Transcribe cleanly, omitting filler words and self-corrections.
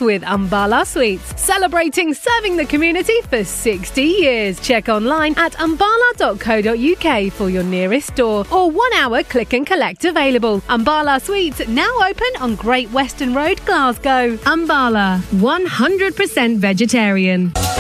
with Umbala Sweets, celebrating serving the community for 60 years. Check online at umbala.co.uk for your nearest store or 1 hour click and collect available. Umbala Sweets now open on Great Western Road, Glasgow. Umbala, 100% vegetarian.